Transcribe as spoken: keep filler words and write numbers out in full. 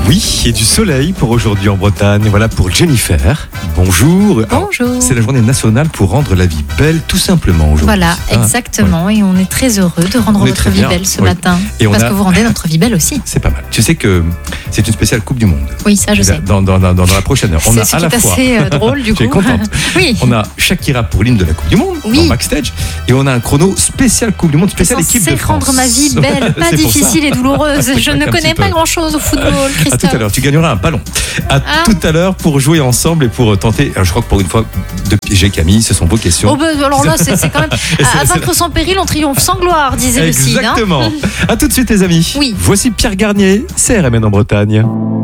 Oui, et du soleil pour aujourd'hui en Bretagne. Voilà pour Jennifer. Bonjour. Alors, Bonjour. c'est la journée nationale pour rendre la vie belle, tout simplement aujourd'hui. Voilà, Ah, exactement. Et on est très heureux de rendre On est votre très vie bien, belle ce oui. matin. Et on Parce a- que vous rendez notre vie belle aussi. C'est pas mal. Tu sais que c'est une spéciale Coupe du Monde. Oui, ça je sais. Dans, dans, dans, dans la prochaine heure. On C'est a ce à qui la est fois. assez euh, drôle du Tu es coup. contente. Oui. On a Shakira pour l'hymne de la Coupe du Monde, Oui. en backstage. Et on a un chrono spécial Coupe du Monde, spécial équipe de Censé France. rendre ma vie belle, pas C'est pour ça. difficile et douloureuse. C'est Je vrai ne qu'un connais petit pas peu. grand chose au football, À tout Christophe. à l'heure, tu gagneras un ballon. À Ah. tout à l'heure pour jouer ensemble et pour tenter, alors je crois que pour une fois, de piéger Camille, ce sont vos questions. Oh ben, alors là, c'est c'est quand même. Et c'est- À, à c'est- vaincre sans péril, on triomphe sans gloire, disait le Cid. hein. Exactement. À tout de suite les amis. Oui. Voici Pierre Garnier, C R M N en Bretagne.